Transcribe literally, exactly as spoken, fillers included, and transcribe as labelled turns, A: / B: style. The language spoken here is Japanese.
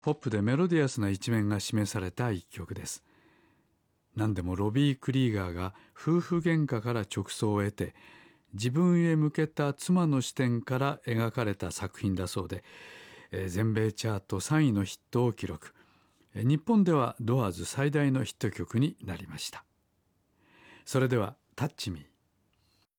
A: ポップでメロディアスな一面が示された一曲です。何でもロビー・クリーガーが夫婦喧嘩から直想を得て、自分へ向けた妻の視点から描かれた作品だそうで、えー全米チャートさんいのヒットを記録。えー日本ではドアーズ最大のヒット曲になりました。それではタッチミー。